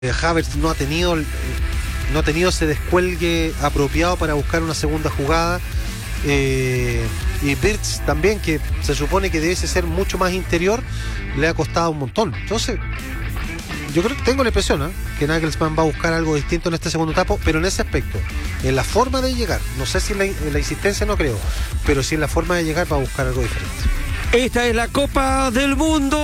Havertz no ha tenido ese descuelgue apropiado para buscar una segunda jugada. Y Wirtz también, que se supone que debe ser mucho más interior, le ha costado un montón. Entonces, yo creo que tengo la impresión que Nagelsmann va a buscar algo distinto en este segundo etapa, pero en ese aspecto, en la forma de llegar, no sé si en la insistencia no creo, pero sí en la forma de llegar va a buscar algo diferente. Esta es la Copa del Mundo.